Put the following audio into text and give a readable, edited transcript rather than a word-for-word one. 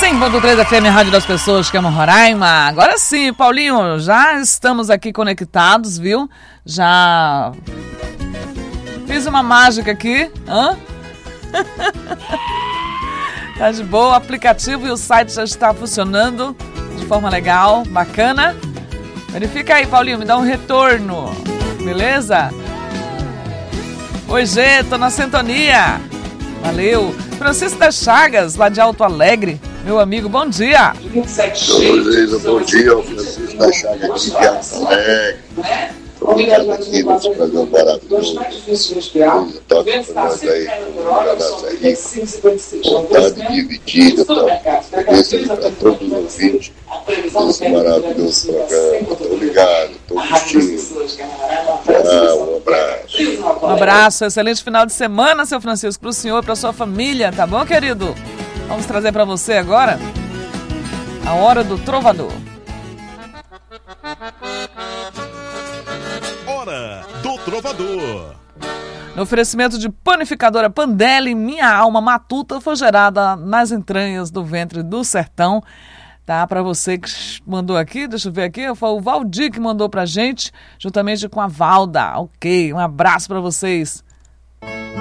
100.3 FM, Rádio das Pessoas que amam Roraima. Agora sim, Paulinho, já estamos aqui conectados, viu? Já fiz uma mágica aqui. Hã? Tá de boa, o aplicativo e o site já está funcionando de forma legal, bacana. Verifica aí, Paulinho, me dá um retorno, beleza? Oi, Gê, tô na sintonia. Valeu. Francisco das Chagas, lá de Alto Alegre. Meu amigo, bom dia. Bom dia, Francisco das Chagas aqui de Alto Alegre. Obrigado aqui nesse programa maravilhoso. Toque para nós aí, para nossa rica, vontade dividida, para todos os ouvintes desse maravilhoso programa. Estou ligado, estou curtindo. Um abraço. Um abraço, excelente final de semana, seu Francisco, para o senhor e para sua família, tá bom, querido? Vamos trazer para você agora a Hora do Trovador. Hora do Trovador. No oferecimento de Panificadora Pandelli, minha alma matuta foi gerada nas entranhas do ventre do sertão. Tá, para você que mandou aqui, deixa eu ver aqui, foi o Valdir que mandou pra gente, juntamente com a Valda. Ok, um abraço para vocês.